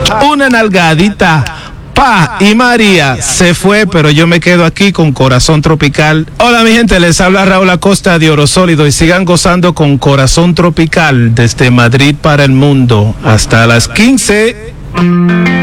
una nalgadita. Pa, y María se fue, pero yo me quedo aquí con Corazón Tropical. Hola mi gente, les habla Raúl Acosta de Oro Sólido y sigan gozando con Corazón Tropical desde Madrid para el mundo. Hasta las 15.